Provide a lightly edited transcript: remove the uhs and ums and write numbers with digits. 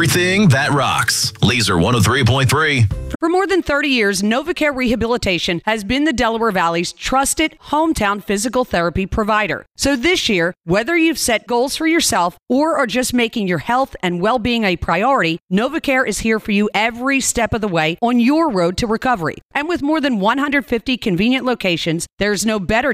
everything that rocks. Laser 103.3. For more than 30 years, NovaCare Rehabilitation has been the Delaware Valley's trusted hometown physical therapy provider. So this year, whether you've set goals for yourself or are just making your health and well-being a priority, NovaCare is here for you every step of the way on your road to recovery. And with more than 150 convenient locations, there's no better